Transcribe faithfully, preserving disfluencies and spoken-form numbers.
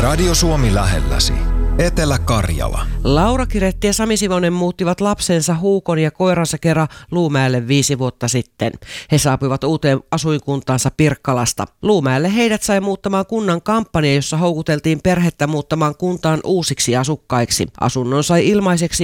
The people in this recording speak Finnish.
Radio Suomi lähelläsi. Etelä-Karjala. Laura Kiretti ja Sami Sivonen muuttivat lapsensa Huukon ja koiransa kerran Luumäelle viisi vuotta sitten. He saapuivat uuteen asuinkuntaansa Pirkkalasta. Luumäelle heidät sai muuttamaan kunnan kampanja, jossa houkuteltiin perhettä muuttamaan kuntaan uusiksi asukkaiksi. Asunnon sai ilmaiseksi